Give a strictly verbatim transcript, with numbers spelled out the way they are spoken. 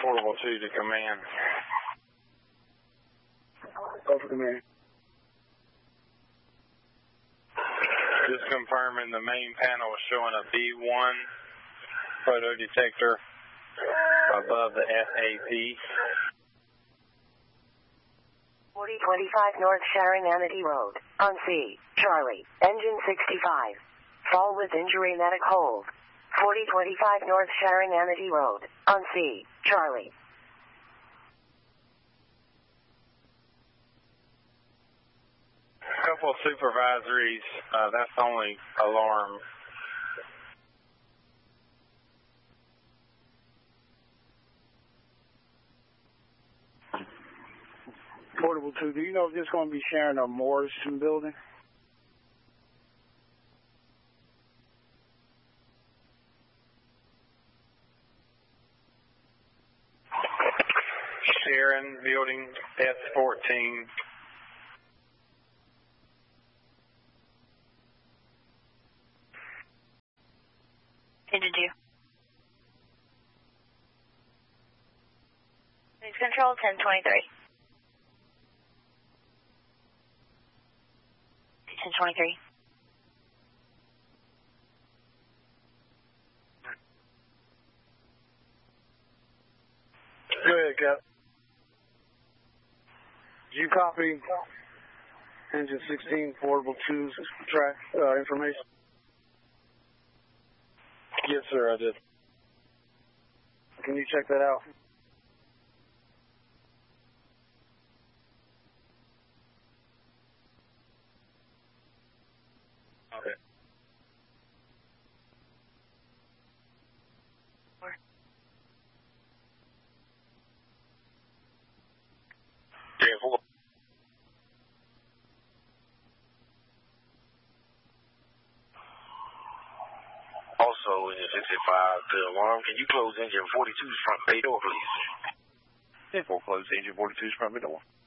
Portable two to command. Over command. Just confirming the main panel is showing a B one photo detector above the F A P. forty twenty-five North Sharon Amity Road, on C, Charlie, engine sixty-five. Fall with injury medic hold. forty twenty-five North Sharon Amity Road, on C, Charlie. Couple of supervisories, uh, that's the only alarm. Portable two, do you know if this is going to be sharing a Morrison building? Sharon building S fourteen. Engine two. News control ten twenty-three. ten twenty-three. Go ahead, Cap. Did you copy engine sixteen Portable two's track uh, information? Yes, sir, I did. Can you check that out? Okay. Yeah, four. Also, engine sixty-five, the alarm, can you close engine forty-two's front bay door, please? ten four, close engine forty-two's front bay door.